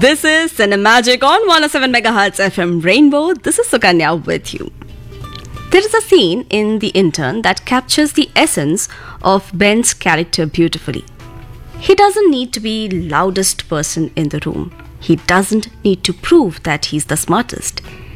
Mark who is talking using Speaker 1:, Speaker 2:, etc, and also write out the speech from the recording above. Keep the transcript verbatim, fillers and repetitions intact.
Speaker 1: This is Cinemagic on one oh seven megahertz F M Rainbow. This is Sukanya with you. There is a scene in The Intern that captures the essence of Ben's character beautifully. He doesn't need to be loudest person in the room. He doesn't need to prove that he's the smartest.